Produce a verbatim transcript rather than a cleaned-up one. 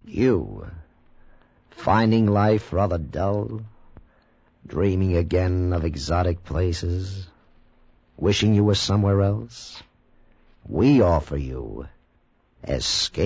You, finding life rather dull, dreaming again of exotic places, wishing you were somewhere else? We offer you escape.